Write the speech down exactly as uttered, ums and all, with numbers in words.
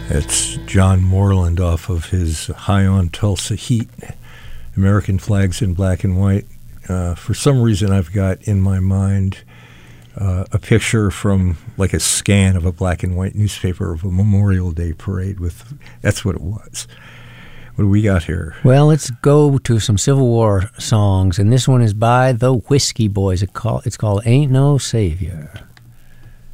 It's John Moreland off of his High on Tulsa Heat, American Flags in Black and White. Uh, for some reason, I've got in my mind uh, a picture from like a scan of a black and white newspaper of a Memorial Day parade. With that's what it was. What do we got here? Well, let's go to some Civil War songs, and this one is by the Whiskey Boys. It call, it's called Ain't No Savior.